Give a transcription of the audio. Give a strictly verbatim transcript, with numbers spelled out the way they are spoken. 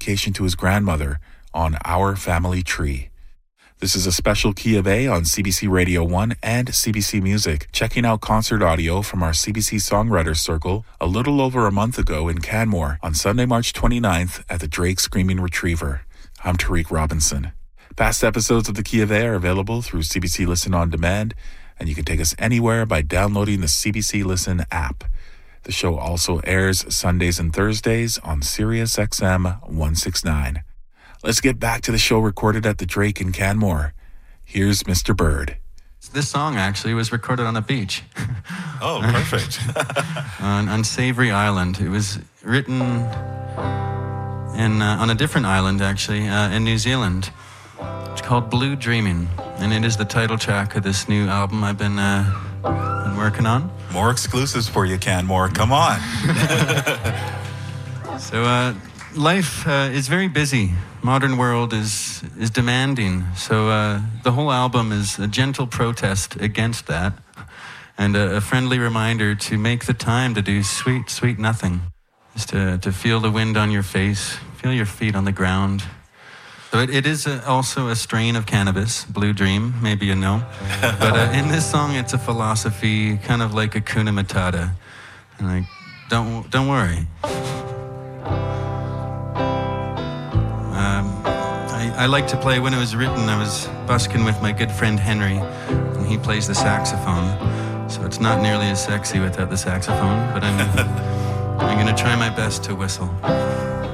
dedication to his grandmother on Our Family Tree. This is a special Key of A on C B C Radio one and C B C Music, checking out concert audio from our C B C Songwriters Circle a little over a month ago in Canmore on Sunday, March twenty-ninth at the Drake Screaming Retriever. I'm Tariq Robinson. Past episodes of the Key of A are available through C B C Listen On Demand, and you can take us anywhere by downloading the C B C Listen app. The show also airs Sundays and Thursdays on Sirius X M one sixty-nine. Let's get back to the show recorded at the Drake in Canmore. Here's Mister Bird. This song actually was recorded on a beach. Oh, perfect. on, on Savory Island. It was written in uh, on a different island, actually, uh, in New Zealand. It's called Blue Dreaming, and it is the title track of this new album I've been, uh, been working on. More exclusives for you, Canmore. Come on. so, uh, life uh, is very busy. Modern world is is demanding. So uh, the whole album is a gentle protest against that, and a, a friendly reminder to make the time to do sweet, sweet nothing. Just to, to feel the wind on your face, feel your feet on the ground. So it, it is a, also a strain of cannabis, Blue Dream, maybe you know. But uh, in this song, it's a philosophy, kind of like Hakuna Matata. And like, don't don't worry. Um, I, I like to play, when it was written, I was busking with my good friend Henry, and he plays the saxophone. So it's not nearly as sexy without the saxophone, but I'm, I'm going to try my best to whistle.